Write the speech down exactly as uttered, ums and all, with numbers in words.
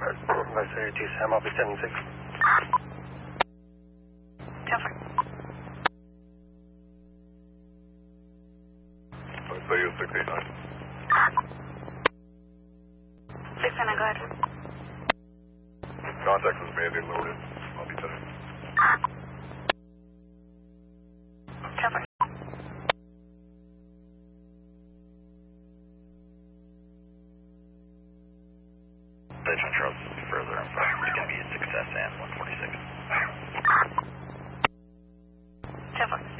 Vice thirty-two, Sam, I'll be seven six. ten four. Let's say you six eight nine. six eight nine, go ahead. Contact was made and loaded. I'll be ten. ten four. Station Charles further in front. It's going to be a success and one forty-six. ten four.